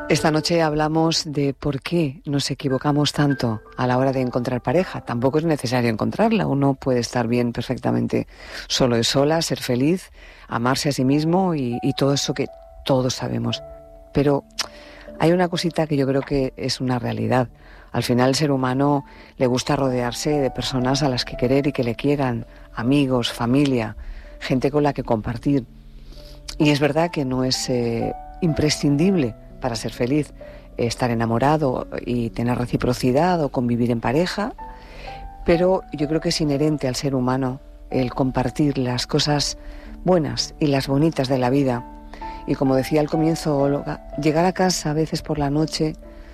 Esta noche hablamos de por qué nos equivocamos tanto a la hora de encontrar pareja. Tampoco es necesario encontrarla. Uno puede estar bien perfectamente solo y sola, ser feliz, amarse a sí mismo y todo eso que todos sabemos. Pero hay una cosita que yo creo que es una realidad. Al final, al ser humano le gusta rodearse de personas a las que querer y que le quieran, amigos, familia, gente con la que compartir. Y es verdad que no es imprescindible para ser feliz estar enamorado y tener reciprocidad o convivir en pareja, pero yo creo que es inherente al ser humano el compartir las cosas buenas y las bonitas de la vida. Y como decía al comienzo Olga, llegar a casa a veces por la noche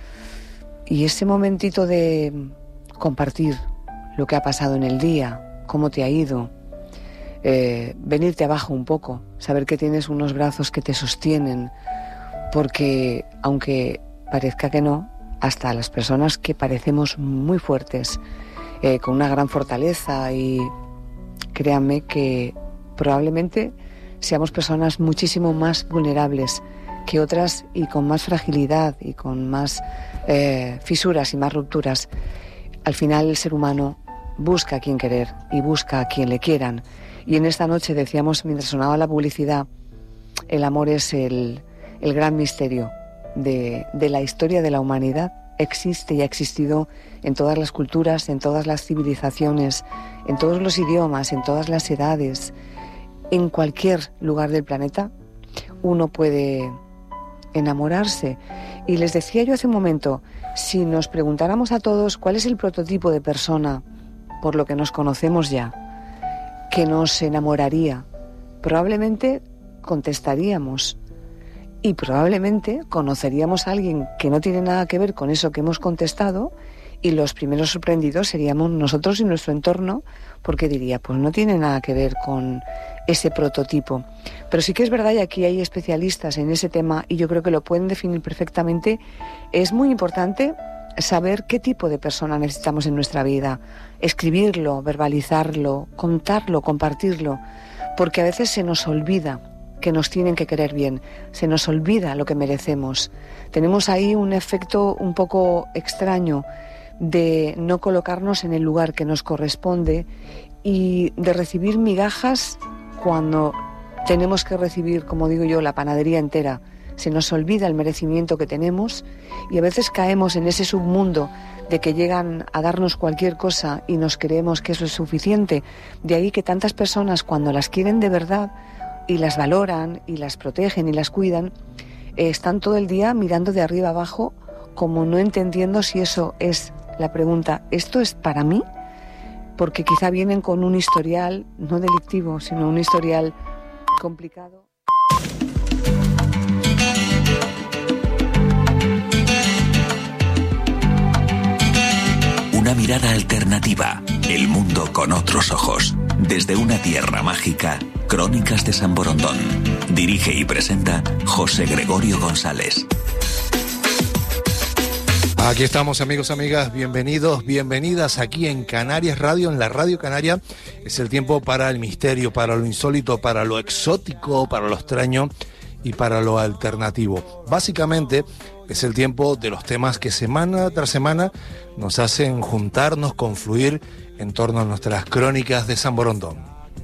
y ese momentito de compartir lo que ha pasado en el día, cómo te ha ido, venirte abajo un poco, saber que tienes unos brazos que te sostienen, porque aunque parezca que no, hasta las personas que parecemos muy fuertes, con una gran fortaleza, y créanme que probablemente seamos personas muchísimo más vulnerables que otras y con más fragilidad y con más fisuras y más rupturas. Al final el ser humano busca a quien querer y busca a quien le quieran. Y en esta noche decíamos, mientras sonaba la publicidad, el amor es el gran misterio de la historia de la humanidad. Existe y ha existido en todas las culturas, en todas las civilizaciones, en todos los idiomas, en todas las edades, en cualquier lugar del planeta. Uno puede enamorarse. Y les decía yo hace un momento, si nos preguntáramos a todos cuál es el prototipo de persona por lo que nos conocemos ya, que nos enamoraría, probablemente contestaríamos. Y probablemente conoceríamos a alguien que no tiene nada que ver con eso que hemos contestado, y los primeros sorprendidos seríamos nosotros y nuestro entorno, porque diría, pues no tiene nada que ver con ese prototipo. Pero sí que es verdad, y aquí hay especialistas en ese tema, y yo creo que lo pueden definir perfectamente, es muy importante saber qué tipo de persona necesitamos en nuestra vida, escribirlo, verbalizarlo, contarlo, compartirlo, porque a veces se nos olvida que nos tienen que querer bien, se nos olvida lo que merecemos. Tenemos ahí un efecto un poco extraño de no colocarnos en el lugar que nos corresponde y de recibir migajas cuando tenemos que recibir, como digo yo, la panadería entera. Se nos olvida el merecimiento que tenemos y a veces caemos en ese submundo de que llegan a darnos cualquier cosa y nos creemos que eso es suficiente. De ahí que tantas personas, cuando las quieren de verdad y las valoran y las protegen y las cuidan, están todo el día mirando de arriba abajo como no entendiendo si eso es la pregunta, ¿esto es para mí? Porque quizá vienen con un historial no delictivo, sino un historial complicado. Una mirada alternativa, el mundo con otros ojos. Desde una tierra mágica, Crónicas de San Borondón. Dirige y presenta José Gregorio González. Aquí estamos, amigos, amigas, bienvenidos, bienvenidas aquí en Canarias Radio, en la Radio Canaria. Es el tiempo para el misterio, para lo insólito, para lo exótico, para lo extraño y para lo alternativo. Básicamente es el tiempo de los temas que semana tras semana nos hacen juntarnos, confluir en torno a nuestras Crónicas de San Borondón.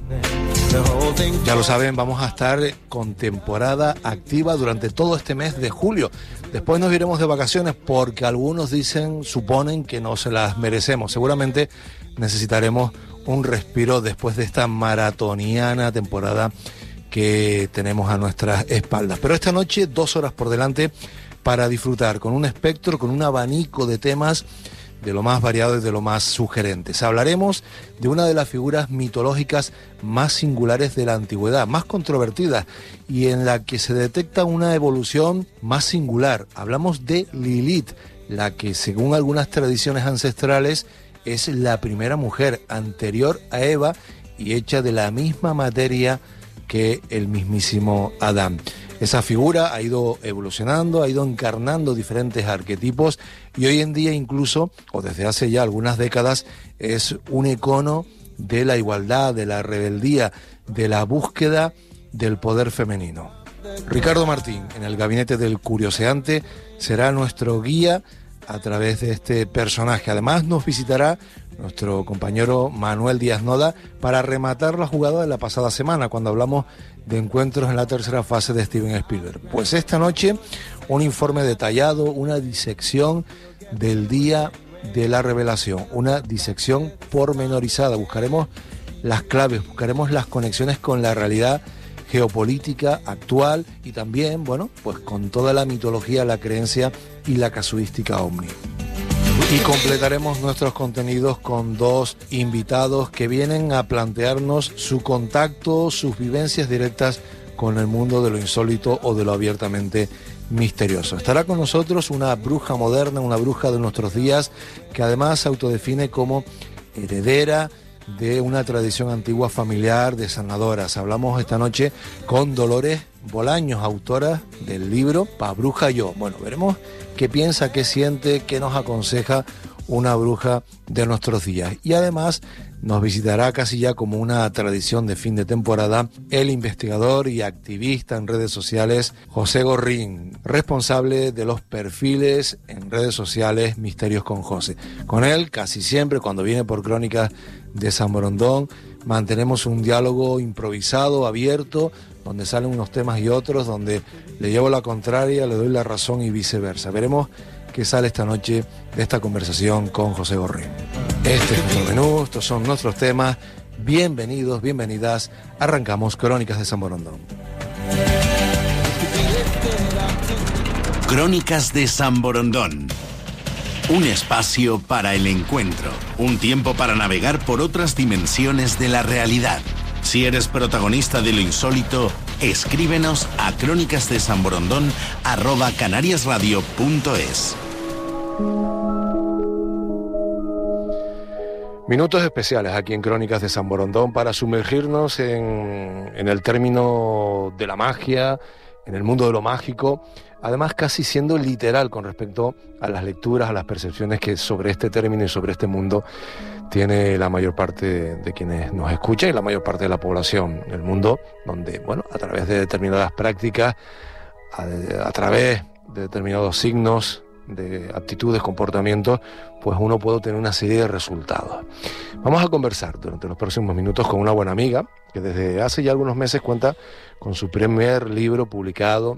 Ya lo saben, vamos a estar con temporada activa durante todo este mes de julio. Después nos iremos de vacaciones porque algunos dicen, suponen que no se las merecemos. Seguramente necesitaremos un respiro después de esta maratoniana temporada que tenemos a nuestras espaldas. Pero esta noche 2 horas por delante para disfrutar con un espectro, con un abanico de temas de lo más variado y de lo más sugerentes. Hablaremos de una de las figuras mitológicas más singulares de la antigüedad, más controvertida y en la que se detecta una evolución más singular. Hablamos de Lilith, la que según algunas tradiciones ancestrales es la primera mujer anterior a Eva y hecha de la misma materia que el mismísimo Adán. Esa figura ha ido evolucionando, ha ido encarnando diferentes arquetipos y hoy en día incluso, o desde hace ya algunas décadas, es un icono de la igualdad, de la rebeldía, de la búsqueda del poder femenino. Ricardo Martín, en el gabinete del curioseante, será nuestro guía a través de este personaje. Además nos visitará nuestro compañero Manuel Díaz Noda para rematar la jugada de la pasada semana, cuando hablamos de encuentros en la tercera fase de Steven Spielberg. Pues esta noche un informe detallado, una disección del día de la revelación, una disección pormenorizada. Buscaremos las claves, buscaremos las conexiones con la realidad geopolítica actual y también, bueno, pues con toda la mitología, la creencia y la casuística ovni. Y completaremos nuestros contenidos con dos invitados que vienen a plantearnos su contacto, sus vivencias directas con el mundo de lo insólito o de lo abiertamente misterioso. Estará con nosotros una bruja moderna, una bruja de nuestros días, que además se autodefine como heredera de una tradición antigua familiar de sanadoras. Hablamos esta noche con Dolores Bolaños, autora del libro Pa' Bruja Yo. Bueno, veremos qué piensa, qué siente, qué nos aconseja una bruja de nuestros días. Y además nos visitará casi ya como una tradición de fin de temporada el investigador y activista en redes sociales José Gorrín, responsable de los perfiles en redes sociales Misterios con José. Con él, casi siempre, cuando viene por Crónicas de San Borondón, mantenemos un diálogo improvisado, abierto, donde salen unos temas y otros, donde le llevo la contraria, le doy la razón y viceversa. Veremos qué sale esta noche de esta conversación con José Gorrín. Este es nuestro menú, estos son nuestros temas. Bienvenidos, bienvenidas. Arrancamos Crónicas de San Borondón. Crónicas de San Borondón. Un espacio para el encuentro, un tiempo para navegar por otras dimensiones de la realidad. Si eres protagonista de lo insólito, escríbenos a crónicasdesanborondón@canariasradio.es. Minutos especiales aquí en Crónicas de San Borondón para sumergirnos en el término de la magia, en el mundo de lo mágico, además casi siendo literal con respecto a las lecturas, a las percepciones que sobre este término y sobre este mundo tiene la mayor parte de quienes nos escuchan y la mayor parte de la población. El mundo donde, bueno, a través de determinadas prácticas, a través de determinados signos, de actitudes, comportamientos, pues uno puede obtener una serie de resultados. Vamos a conversar durante los próximos minutos con una buena amiga que desde hace ya algunos meses cuenta con su primer libro publicado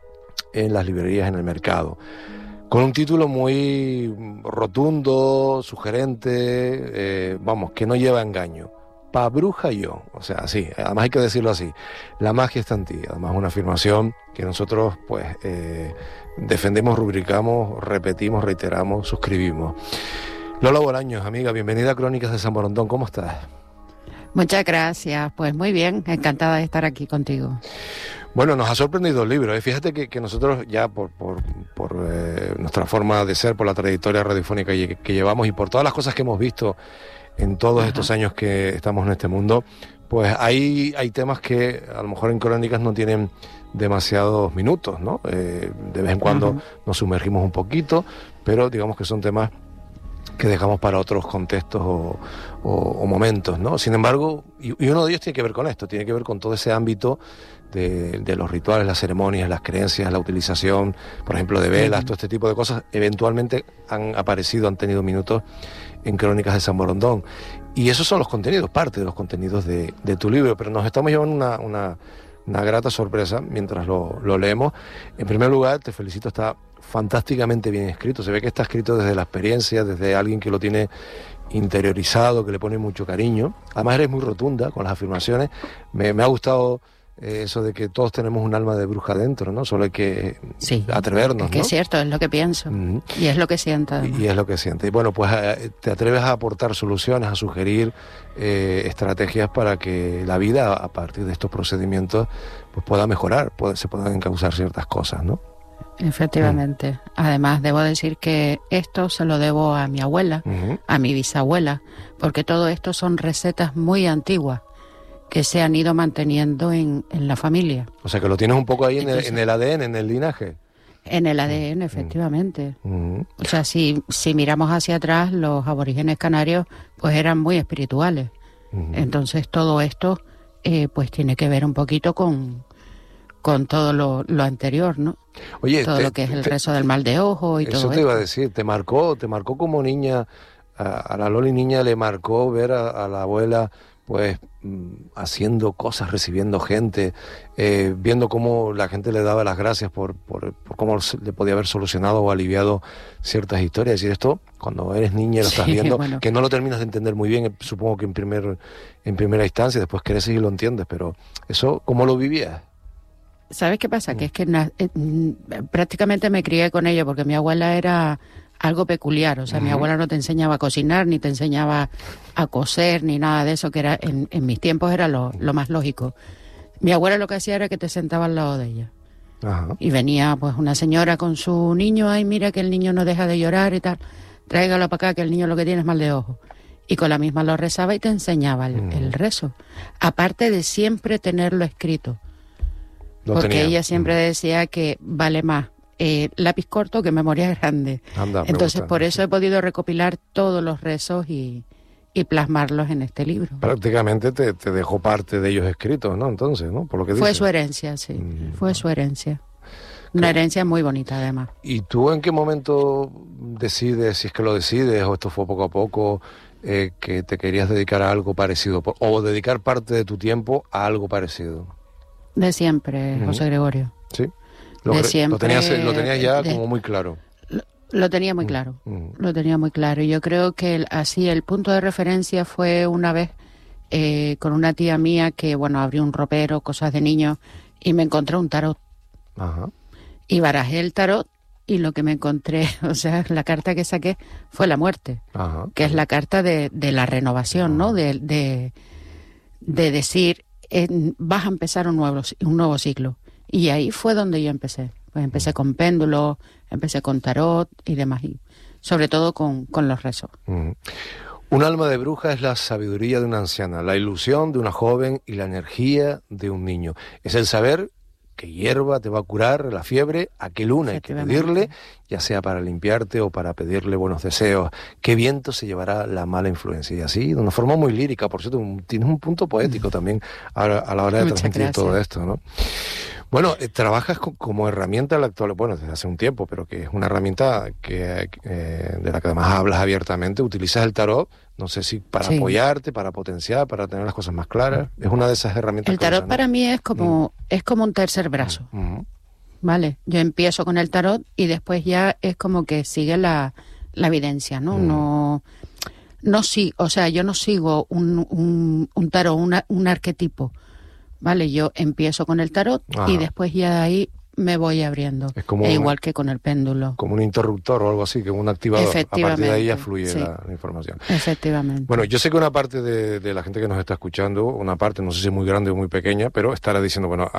en las librerías, en el mercado, con un título muy rotundo, sugerente, que no lleva engaño. Pa' Bruja Yo, o sea, así, además hay que decirlo así, la magia está en ti. Además una afirmación que nosotros pues defendemos, rubricamos, repetimos, reiteramos, suscribimos. Lola Bolaños, amiga, bienvenida a Crónicas de San Borondón, ¿cómo estás? Muchas gracias, pues muy bien, encantada de estar aquí contigo. Bueno, nos ha sorprendido el libro, Fíjate que nosotros ya por nuestra forma de ser, por la trayectoria radiofónica que llevamos y por todas las cosas que hemos visto en todos estos años que estamos en este mundo, pues hay temas que a lo mejor en Crónicas no tienen demasiados minutos, ¿no? De vez en cuando nos sumergimos un poquito, pero digamos que son temas que dejamos para otros contextos o momentos, ¿no? Sin embargo, y uno de ellos tiene que ver con esto, tiene que ver con todo ese ámbito de los rituales, las ceremonias, las creencias, la utilización, por ejemplo, de velas, todo este tipo de cosas, eventualmente han aparecido, han tenido minutos en Crónicas de San Borondón. Y esos son los contenidos, parte de los contenidos de tu libro, pero nos estamos llevando una grata sorpresa mientras lo leemos. En primer lugar, te felicito, está fantásticamente bien escrito, se ve que está escrito desde la experiencia, desde alguien que lo tiene interiorizado, que le pone mucho cariño. Además eres muy rotunda con las afirmaciones, me ha gustado eso de que todos tenemos un alma de bruja dentro, ¿no? Solo hay que atrevernos, es que ¿no? Es cierto, es lo que pienso, y es lo que siento. Y es lo que siente. Y bueno, pues te atreves a aportar soluciones, a sugerir estrategias para que la vida, a partir de estos procedimientos, pues pueda mejorar, se puedan encauzar ciertas cosas, ¿no? Efectivamente. Además, debo decir que esto se lo debo a mi abuela, a mi bisabuela, porque todo esto son recetas muy antiguas que se han ido manteniendo en la familia. O sea, que lo tienes un poco ahí en el ADN, en el linaje. En el ADN, efectivamente. O sea, si miramos hacia atrás, los aborígenes canarios pues eran muy espirituales. Entonces todo esto pues tiene que ver un poquito con con todo lo anterior, ¿no? Oye, todo lo que es el rezo del mal de ojo y todo eso. Eso te iba a decir, te marcó como niña, a la Loli niña le marcó ver a la abuela pues haciendo cosas, recibiendo gente, viendo cómo la gente le daba las gracias por cómo le podía haber solucionado o aliviado ciertas historias. Es decir, esto, cuando eres niña y lo estás viendo, bueno, que no lo terminas de entender muy bien, supongo que en primera instancia, después creces y lo entiendes, pero eso, ¿cómo lo vivías? ¿Sabes qué pasa? Que es que prácticamente me crié con ello, porque mi abuela era algo peculiar, o sea, mi abuela no te enseñaba a cocinar, ni te enseñaba a coser, ni nada de eso, que era en mis tiempos era lo más lógico. Mi abuela lo que hacía era que te sentaba al lado de ella. Ajá. Y venía pues una señora con su niño, ay, mira que el niño no deja de llorar y tal, tráigalo para acá que el niño lo que tiene es mal de ojo. Y con la misma lo rezaba y te enseñaba el rezo, aparte de siempre tenerlo escrito. Porque ella siempre decía que vale más lápiz corto que memoria grande. Entonces, por eso he podido recopilar todos los rezos y plasmarlos en este libro. Prácticamente te dejó parte de ellos escritos, ¿no? Entonces, ¿no? Por lo que dices. Fue su herencia, sí. Fue su herencia. Una herencia muy bonita, además. ¿Y tú en qué momento decides, si es que lo decides, o esto fue poco a poco, que te querías dedicar a algo parecido, o dedicar parte de tu tiempo a algo parecido? De siempre, José Gregorio. Sí. De siempre. Lo tenías ya como muy claro. Lo tenía muy claro. Lo tenía muy claro. Y yo creo que así el punto de referencia fue una vez con una tía mía que, bueno, abrió un ropero, cosas de niños, y me encontré un tarot. Ajá. Y barajé el tarot y lo que me encontré, o sea, la carta que saqué fue la muerte. Ajá. Que es la carta de la renovación, ¿no? De decir, vas a empezar un nuevo ciclo. Y ahí fue donde yo empecé. Pues empecé con péndulos, empecé con tarot y demás. Y sobre todo con los rezos. Un alma de bruja es la sabiduría de una anciana, la ilusión de una joven y la energía de un niño. Es el saber qué hierba te va a curar la fiebre, a qué luna hay que pedirle, ya sea para limpiarte o para pedirle buenos deseos. Qué viento se llevará la mala influencia. Y así, de una forma muy lírica, por cierto, tienes un punto poético también a la hora de transmitir todo esto, ¿no? Bueno, trabajas como herramienta en la actual, bueno, desde hace un tiempo, pero que es una herramienta de la que además hablas abiertamente. Utilizas el tarot, no sé si para apoyarte, para potenciar, para tener las cosas más claras. Es una de esas herramientas. El tarot para mí es como un tercer brazo, ¿vale? Yo empiezo con el tarot y después ya es como que sigue la evidencia, ¿no? No sí, o sea, yo no sigo un tarot, un arquetipo. Vale, yo empiezo con el tarot y después ya de ahí me voy abriendo. Es como igual que con el péndulo. Como un interruptor o algo así, que un activador. A partir de ahí ya fluye la información. Efectivamente. Bueno, yo sé que una parte de la gente que nos está escuchando, una parte, no sé si es muy grande o muy pequeña, pero estará diciendo, bueno,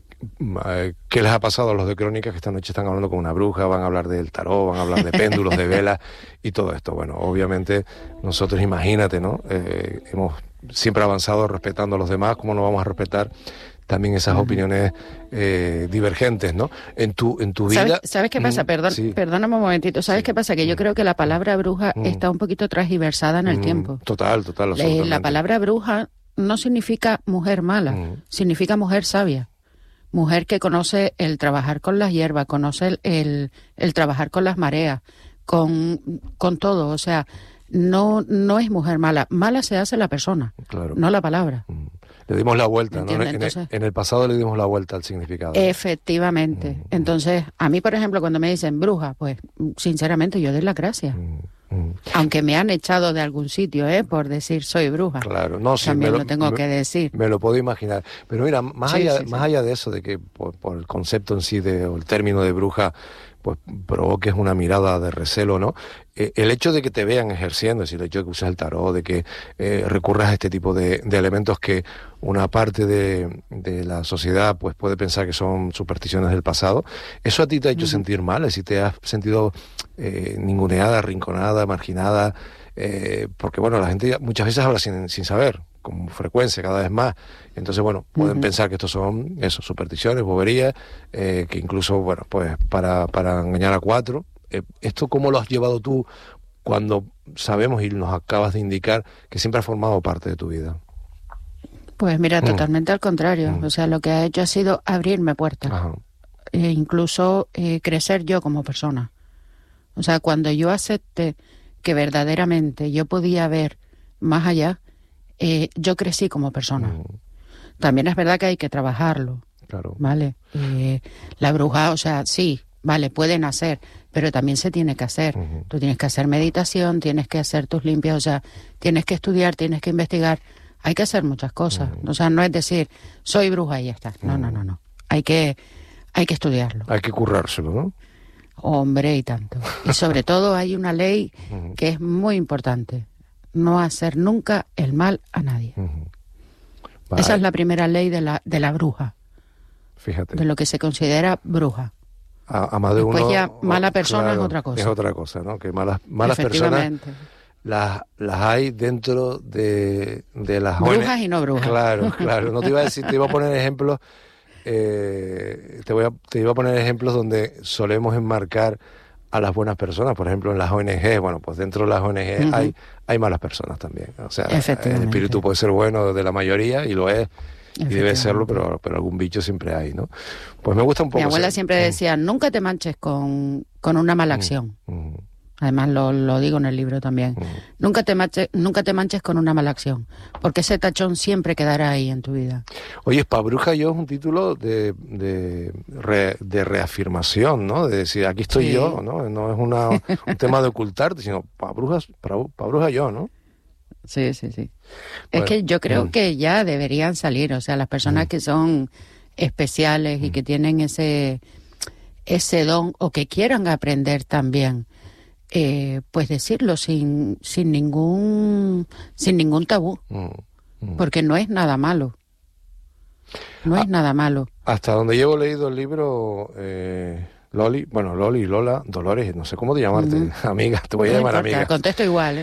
¿qué les ha pasado a los de Crónicas que esta noche están hablando con una bruja? Van a hablar del tarot, van a hablar de péndulos, de velas y todo esto. Bueno, obviamente nosotros, imagínate, ¿no? Hemos siempre avanzado respetando a los demás, ¿cómo no vamos a respetar también esas opiniones divergentes, ¿no? En tu vida... ¿Sabes qué pasa? Perdóname un momentito. ¿Sabes qué pasa? Que yo creo que la palabra bruja está un poquito transgiversada en el tiempo. Total, absolutamente. La palabra bruja no significa mujer mala, significa mujer sabia. Mujer que conoce el trabajar con las hierbas, conoce el trabajar con las mareas, con todo, o sea... No es mujer mala. Mala se hace la persona, no la palabra. Le dimos la vuelta, ¿no? En el pasado le dimos la vuelta al significado. Efectivamente. Entonces, a mí, por ejemplo, cuando me dicen bruja, pues, sinceramente, yo doy las gracias. Aunque me han echado de algún sitio, por decir soy bruja. Claro, no, sí, también lo tengo que decir. Me lo puedo imaginar. Pero mira, más allá de eso, de que por el concepto en sí, o el término de bruja, pues provoques una mirada de recelo, ¿no? El hecho de que te vean ejerciendo, es decir, el hecho de que uses el tarot, de que recurras a este tipo de elementos que una parte de la sociedad pues puede pensar que son supersticiones del pasado, ¿eso a ti te ha hecho sentir mal? Es decir, ¿te has sentido ninguneada, arrinconada, marginada? Porque, bueno, la gente muchas veces habla sin saber, con frecuencia, cada vez más. Entonces, bueno, pueden pensar que estos son supersticiones, boberías, que incluso, bueno, pues para engañar a cuatro. ¿Esto cómo lo has llevado tú cuando sabemos y nos acabas de indicar que siempre ha formado parte de tu vida? Pues mira, totalmente al contrario. O sea, lo que ha hecho ha sido abrirme puertas. Incluso crecer yo como persona. O sea, cuando yo acepté que verdaderamente yo podía ver más allá, yo crecí como persona. También es verdad que hay que trabajarlo. Claro. ¿Vale? La bruja, o sea, sí, vale, pueden hacer, pero también se tiene que hacer. Tú tienes que hacer meditación, tienes que hacer tus limpias, o sea, tienes que estudiar, tienes que investigar. Hay que hacer muchas cosas. O sea, no es decir, soy bruja y ya está. No. Hay que estudiarlo. Hay que currárselo, ¿no? Hombre, y tanto. Y sobre todo hay una ley que es muy importante. No hacer nunca el mal a nadie. Vale. Esa es la primera ley de la bruja. Fíjate. De lo que se considera bruja. A más de Después uno, ya mala persona, claro, es otra cosa. Es otra cosa, ¿no? Que malas personas las hay dentro de las brujas y no brujas. Claro. No te iba a decir, te iba a poner ejemplos. Te iba a poner ejemplos donde solemos enmarcar a las buenas personas. Por ejemplo, en las ONG, bueno, pues dentro de las ONG hay malas personas también. O sea, el espíritu puede ser bueno de la mayoría y lo es. Y debe serlo, pero algún bicho siempre hay, ¿no? Pues me gusta un poco. Mi abuela siempre decía, nunca te manches con una mala acción. Además lo digo en el libro también. Nunca te manches con una mala acción, porque ese tachón siempre quedará ahí en tu vida. Oye, Pa' Bruja Yo es un título de reafirmación, ¿no? De decir, aquí estoy yo, ¿no? No es un tema de ocultarte, sino Pa' Bruja Yo, ¿no? Sí. Es que yo creo que ya deberían salir, o sea, las personas que son especiales y que tienen ese don o que quieran aprender también, pues decirlo sin ningún tabú, porque no es nada malo. No es nada malo. Hasta donde llevo leído el libro, Loli, Lola, Dolores, no sé cómo te llamarte, amiga, te voy a llamar amiga. Contesto igual.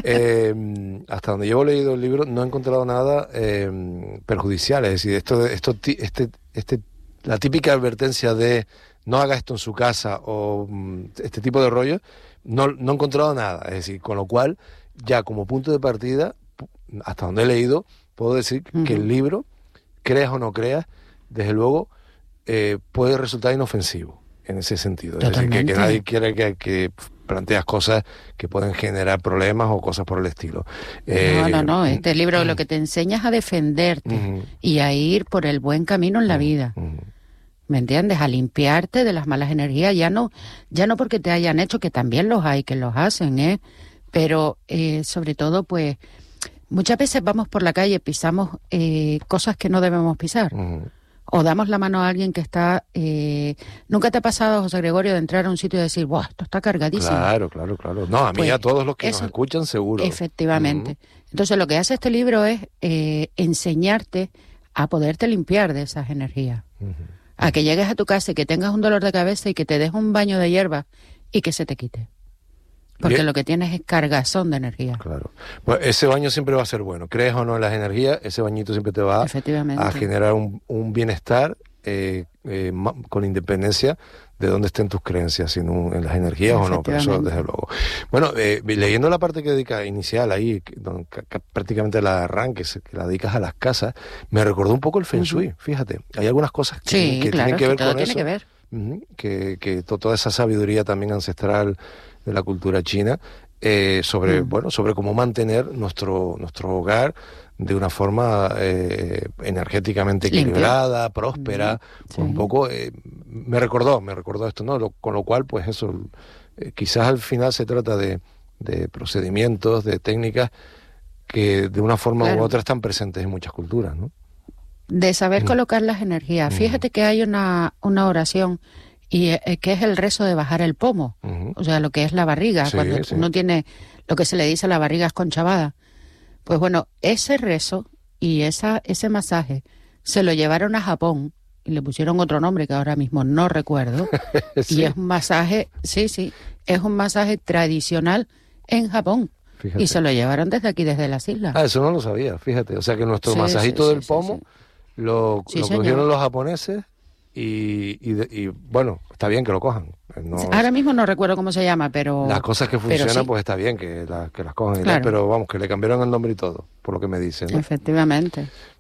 Hasta donde llevo leído el libro no he encontrado nada perjudicial, es decir, la típica advertencia de no haga esto en su casa o este tipo de rollo, no he encontrado nada, es decir, con lo cual ya como punto de partida, hasta donde he leído, puedo decir que el libro, creas o no creas, desde luego puede resultar inofensivo. En ese sentido, Totalmente. Es decir, que nadie quiere que planteas cosas que pueden generar problemas o cosas por el estilo. No, este libro lo que te enseña es a defenderte y a ir por el buen camino en la vida. ¿Me entiendes? A limpiarte de las malas energías, ya no porque te hayan hecho, que también los hay, que los hacen, pero sobre todo, pues, muchas veces vamos por la calle, pisamos cosas que no debemos pisar. O damos la mano a alguien que está... ¿Nunca te ha pasado, José Gregorio, de entrar a un sitio y decir, ¡buah, esto está cargadísimo! Claro. No, a mí pues, y a todos los que nos escuchan, seguro. Efectivamente. Entonces, lo que hace este libro es enseñarte a poderte limpiar de esas energías. A que llegues a tu casa y que tengas un dolor de cabeza y que te des un baño de hierba y que se te quite. Porque Bien. Lo que tienes es cargazón de energía. Claro. Pues ese baño siempre va a ser bueno. Crees o no en las energías, ese bañito siempre te va a generar un bienestar con independencia de dónde estén tus creencias, sino en las energías o no, pero eso desde luego. Bueno, leyendo la parte que dedica inicial ahí, que prácticamente la arranque, que la dedicas a las casas, me recordó un poco el Feng Shui, fíjate. Hay algunas cosas que tienen que ver con eso. Que ver. Que toda esa sabiduría también ancestral de la cultura china, sobre cómo mantener nuestro hogar de una forma energéticamente equilibrada, próspera, un poco me recordó esto, ¿no? Con lo cual, pues eso, quizás al final se trata de procedimientos, de técnicas que de una forma u otra están presentes en muchas culturas, ¿no? De saber colocar las energías. Fíjate que hay una oración y que es el rezo de bajar el pomo, o sea, lo que es la barriga, cuando uno tiene lo que se le dice la barriga esconchavada. Pues bueno, ese rezo y ese masaje se lo llevaron a Japón y le pusieron otro nombre que ahora mismo no recuerdo. Y es un masaje, es un masaje tradicional en Japón. Fíjate. Y se lo llevaron desde aquí, desde las islas. Eso no lo sabía, fíjate. O sea que nuestro masajito del pomo lo cogieron los japoneses y bueno, está bien que lo cojan. Ahora mismo no recuerdo cómo se llama, pero... Las cosas que funcionan, pues está bien que las cojan, pero vamos, que le cambiaron el nombre y todo, por lo que me dicen, ¿no? Efectivamente.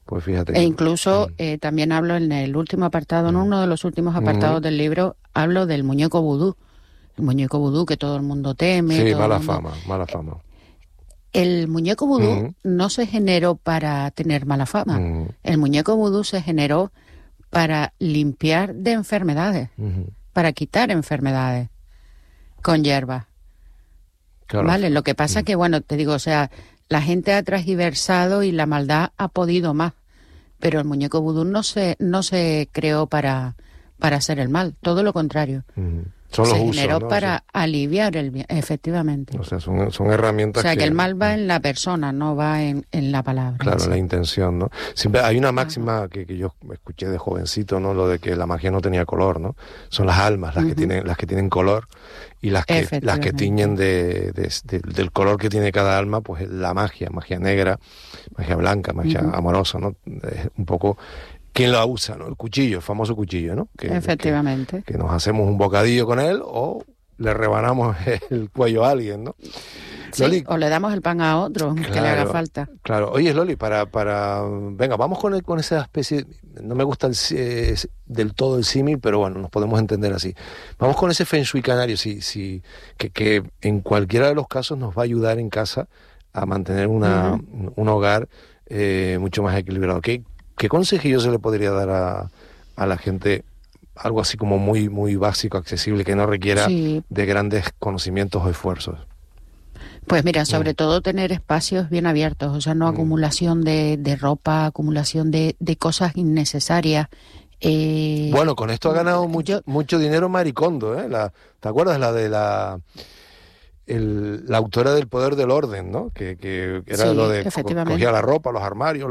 Pues fíjate. E incluso también hablo en el último apartado, en uno de los últimos apartados del libro, hablo del muñeco vudú. El muñeco vudú que todo el mundo teme. Sí, todo mala el mundo... mala fama. El muñeco vudú no se generó para tener mala fama. El muñeco vudú se generó para limpiar de enfermedades, para quitar enfermedades con hierbas. Claro. ¿Vale? Lo que pasa que, bueno, te digo, o sea, la gente ha transgiversado y la maldad ha podido más. Pero el muñeco vudú no se creó para hacer el mal, todo lo contrario. Son los se usos, generó ¿no? para aliviar el bien, efectivamente. O sea, son herramientas. O sea, que el mal va en la persona, no va en la palabra. Claro, sí. la intención, ¿no? Siempre hay una máxima que yo escuché de jovencito, ¿no? Lo de que la magia no tenía color, ¿no? Son las almas las que tienen color, y las que tiñen del color que tiene cada alma, pues la magia negra, magia blanca, magia amorosa, ¿no? Es un poco ¿quién la usa, no? El cuchillo, el famoso cuchillo, ¿no? Efectivamente. Que nos hacemos un bocadillo con él o le rebanamos el cuello a alguien, ¿no? Sí, Loli, o le damos el pan a otro, claro, que le haga falta. Claro. Oye, Loli, venga, vamos con esa especie, no me gusta del todo el símil, pero bueno, nos podemos entender así. Vamos con ese Feng Shui canario, que en cualquiera de los casos nos va a ayudar en casa a mantener un hogar mucho más equilibrado. ¿Qué consejillo se le podría dar a la gente? Algo así como muy, muy básico, accesible, que no requiera de grandes conocimientos o esfuerzos. Pues mira, sobre todo tener espacios bien abiertos, o sea, no acumulación de ropa, acumulación de cosas innecesarias. Bueno, con esto ha ganado mucho dinero Maricondo, ¿eh? ¿Te acuerdas la de la autora del Poder del Orden, ¿no? Que era lo de cogía la ropa, los armarios,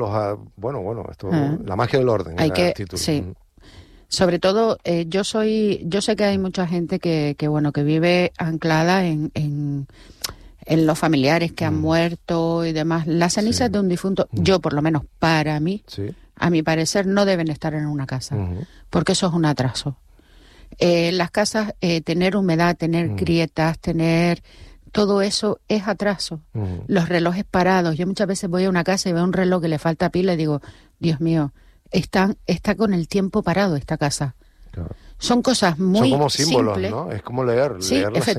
la magia del orden. El título. Sí. Sobre todo, yo sé que hay mucha gente que vive anclada en los familiares que han muerto y demás. Las cenizas de un difunto, yo por lo menos para mí, a mi parecer, no deben estar en una casa, porque eso es un atraso. Las casas, tener humedad, tener grietas, tener... Todo eso es atraso. Los relojes parados. Yo muchas veces voy a una casa y veo un reloj que le falta pila y digo, Dios mío, está con el tiempo parado esta casa. Claro. Son cosas muy Son como símbolos, simples. ¿no? Es como leer. Sí, leer